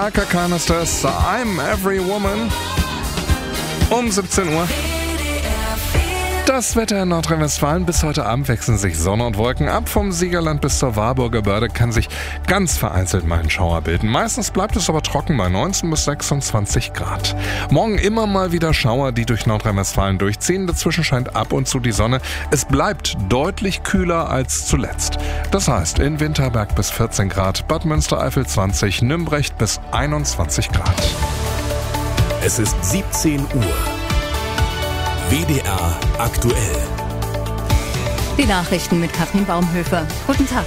Chaka Khan ist das, I'm Every Woman. Um 17 Uhr. Das Wetter in Nordrhein-Westfalen. Bis heute Abend wechseln sich Sonne und Wolken ab. Vom Siegerland bis zur Warburger Börde kann sich ganz vereinzelt mal ein Schauer bilden. Meistens bleibt es aber trocken bei 19 bis 26 Grad. Morgen immer mal wieder Schauer, die durch Nordrhein-Westfalen durchziehen. Dazwischen scheint ab und zu die Sonne. Es bleibt deutlich kühler als zuletzt. Das heißt, in Winterberg bis 14 Grad, Bad Münstereifel 20, Nümbrecht bis 21 Grad. Es ist 17 Uhr. WDR aktuell. Die Nachrichten mit Katrin Baumhöfer. Guten Tag.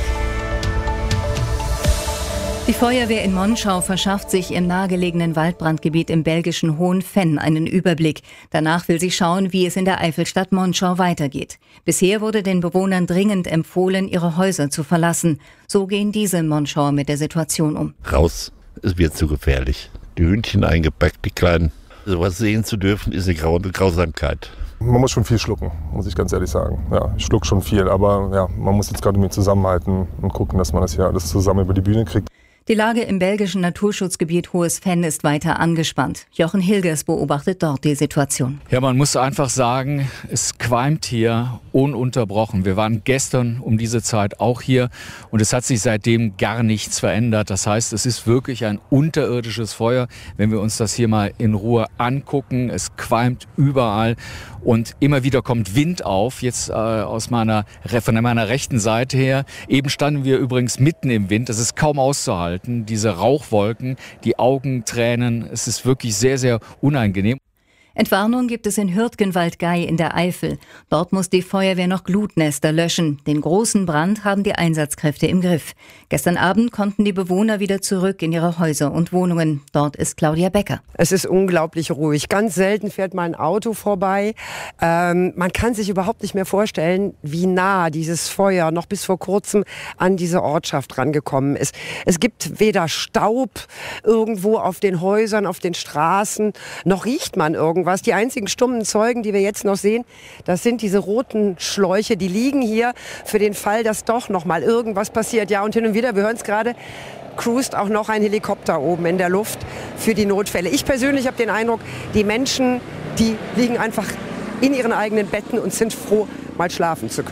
Die Feuerwehr in Monschau verschafft sich im nahegelegenen Waldbrandgebiet im belgischen Hohenfenn einen Überblick. Danach will sie schauen, wie es in der Eifelstadt Monschau weitergeht. Bisher wurde den Bewohnern dringend empfohlen, ihre Häuser zu verlassen. So gehen diese Monschauer mit der Situation um. Raus, es wird zu gefährlich. Die Hündchen eingepackt, die Kleinen. Sowas sehen zu dürfen, ist eine Grausamkeit. Man muss schon viel schlucken, muss ich ganz ehrlich sagen. Ja, ich schluck schon viel, aber ja, man muss jetzt gerade mit zusammenhalten und gucken, dass man das hier alles zusammen über die Bühne kriegt. Die Lage im belgischen Naturschutzgebiet Hohes Fenn ist weiter angespannt. Jochen Hilgers beobachtet dort die Situation. Ja, man muss einfach sagen, es qualmt hier ununterbrochen. Wir waren gestern um diese Zeit auch hier und es hat sich seitdem gar nichts verändert. Das heißt, es ist wirklich ein unterirdisches Feuer, wenn wir uns das hier mal in Ruhe angucken. Es qualmt überall und immer wieder kommt Wind auf, jetzt von meiner rechten Seite her. Eben standen wir übrigens mitten im Wind, das ist kaum auszuhalten. Diese Rauchwolken, die Augentränen, es ist wirklich sehr, sehr unangenehm. Entwarnung gibt es in Hürtgenwald-Gey in der Eifel. Dort muss die Feuerwehr noch Glutnester löschen. Den großen Brand haben die Einsatzkräfte im Griff. Gestern Abend konnten die Bewohner wieder zurück in ihre Häuser und Wohnungen. Dort ist Claudia Becker. Es ist unglaublich ruhig. Ganz selten fährt mal ein Auto vorbei. Man kann sich überhaupt nicht mehr vorstellen, wie nah dieses Feuer noch bis vor kurzem an diese Ortschaft rangekommen ist. Es gibt weder Staub irgendwo auf den Häusern, auf den Straßen, noch riecht man irgendwas. Die einzigen stummen Zeugen, die wir jetzt noch sehen, das sind diese roten Schläuche, die liegen hier für den Fall, dass doch noch mal irgendwas passiert. Ja, und hin und wieder, wir hören es gerade, cruist auch noch ein Helikopter oben in der Luft für die Notfälle. Ich persönlich habe den Eindruck, die Menschen, die liegen einfach in ihren eigenen Betten und sind froh, mal schlafen zu können.